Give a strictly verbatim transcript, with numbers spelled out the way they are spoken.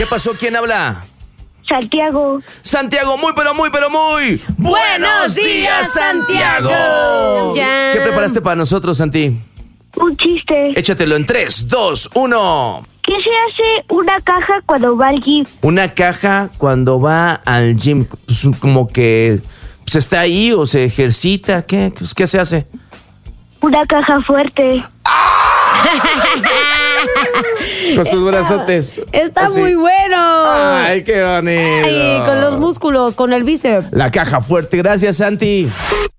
¿Qué pasó? ¿Quién habla? Santiago. Santiago, muy pero muy pero muy ¡Buenos días, Santiago! Ya. ¿Qué preparaste para nosotros, Santi? Un chiste. Échatelo en tres, dos, uno. ¿Qué se hace una caja cuando va al gym? Una caja cuando va al gym, pues, como que pues, está ahí o se ejercita. ¿Qué, pues, ¿qué se hace? Una caja fuerte. Con sus brazotes. Está Así. muy bueno. Ay, qué bonito. Ay, con los músculos, con el bíceps. La caja fuerte. Gracias, Santi.